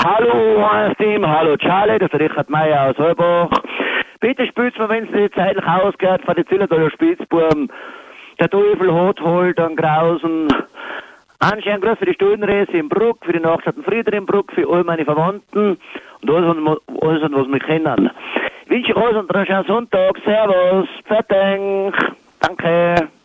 Hallo, Team, hallo Charlie, das ist der Richard Meier aus Heubach. Bitte spürt's mir, wenn es nicht zeitlich ausgeht, von den Zillertaler Spitzbuben. Der Teufel hat halt an Grausen. Anscheinend groß für die Stundenreise in Bruck, für die Nachstatten Frieder in Bruck, für all meine Verwandten und alles, was mich kennen. Ich wünsche euch einen schönen Sonntag. Servus. Fertig. Danke.